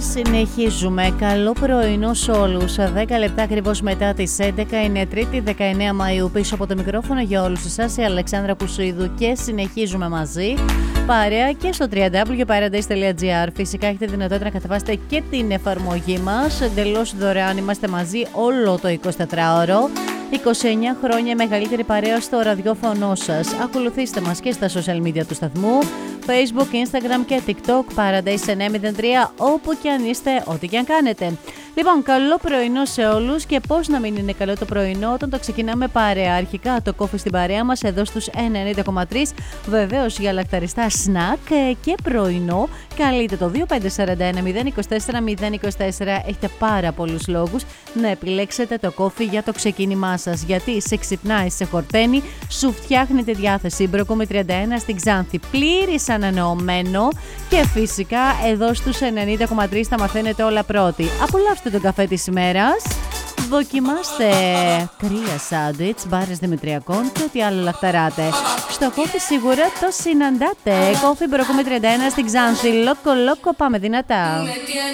Συνεχίζουμε. Καλό πρωινό σε όλους. 10 λεπτά ακριβώς μετά τις 11. Είναι Τρίτη 19 Μαΐου. Πίσω από το μικρόφωνο για όλους εσάς η Αλεξάνδρα Κουσουίδου και συνεχίζουμε μαζί. Παρέα και στο www.paradise.gr. Φυσικά έχετε δυνατότητα να κατεβάσετε και την εφαρμογή μας. Εντελώς δωρεάν είμαστε μαζί όλο το 24ωρο. 29 χρόνια μεγαλύτερη παρέα στο ραδιόφωνο σας. Ακολουθήστε μας και στα social media του σταθμού, Facebook, Instagram και TikTok, Paradise 903, όπου και αν είστε, ό,τι και αν κάνετε. Λοιπόν, καλό πρωινό σε όλους και πώς να μην είναι καλό το πρωινό όταν το ξεκινάμε παρέα. Αρχικά το κόφι στην παρέα μας εδώ στους 90,3, βεβαίως για λακταριστά σνακ και πρωινό. Καλείτε το 2541 024 024, έχετε πάρα πολλούς λόγους να επιλέξετε το κόφι για το ξεκίνημά σας, γιατί σε ξυπνάει, σε χορταίνει, σου φτιάχνει τη διάθεση. Μπροκούμη 31 στην Ξάνθη, πλήρης ανανεωμένο και φυσικά εδώ στους 90,3 θα μαθαίνετε όλα πρώτοι. Απολαύστε τον καφέ της ημέρας, δοκιμάστε κρύα σάντουιτς, μπάρες δημητριακών και ό,τι άλλο λαχταράτε. Στο κόφι σίγουρα το συναντάτε. Κόφι Μπροκούμη 31 στην Ξάνθη, λόκο λόκο, πάμε δυνατά.